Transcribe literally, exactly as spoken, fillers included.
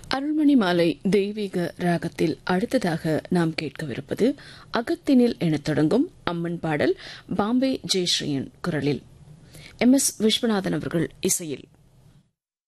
அருள்மணி மாலை தெய்வீக ராகத்தில் அடுத்ததாக நாம் கேட்கவிருப்பது அகத்தினில் எனத் தொடங்கும் அம்மன் பாடல் பாம்பே ஜெயஸ்ரீயின் குரலில் எம் எஸ் விஸ்வநாதன் அவர்கள் இசையில்.